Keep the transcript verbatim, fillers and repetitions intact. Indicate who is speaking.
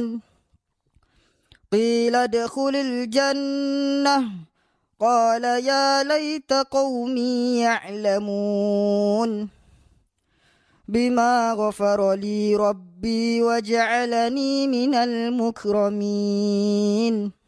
Speaker 1: قيل ادخل الجنة قال يا ليت قومي يعلمون بما غفر لي ربي وجعلني من المكرمين